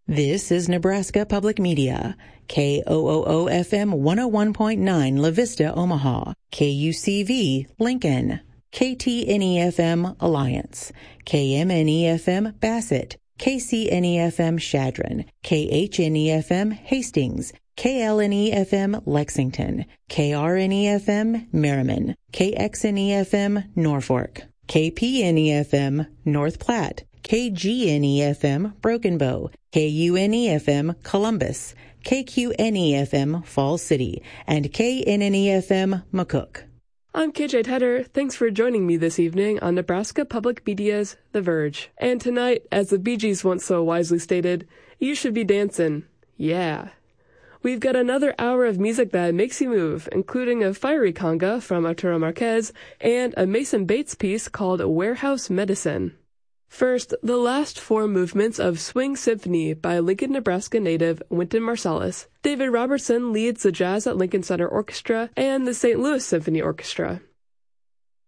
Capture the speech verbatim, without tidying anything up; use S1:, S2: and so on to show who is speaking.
S1: This is Nebraska Public Media, K O O O F M one oh one point nine La Vista, Omaha, K U C V, Lincoln, K T N E F M, Alliance, K M N E F M, Bassett, K C N E F M, Shadron, K H N E F M, Hastings, K L N E F M, Lexington, K R N E F M, Merriman, K X N E F M, Norfolk, K P N E F M, North Platte, K G N E F M, Broken Bow, K U N E F M, Columbus, K Q N E F M, Falls City, and K N N E F M, McCook.
S2: I'm K J Tedder. Thanks for joining me this evening on Nebraska Public Media's The Verge. And tonight, as the Bee Gees once so wisely stated, you should be dancing. Yeah. We've got another hour of music that makes you move, including a fiery conga from Arturo Marquez and a Mason Bates piece called Warehouse Medicine. First, the last four movements of Swing Symphony by Lincoln, Nebraska native Wynton Marsalis. David Robertson leads the Jazz at Lincoln Center Orchestra and the Saint Louis Symphony Orchestra.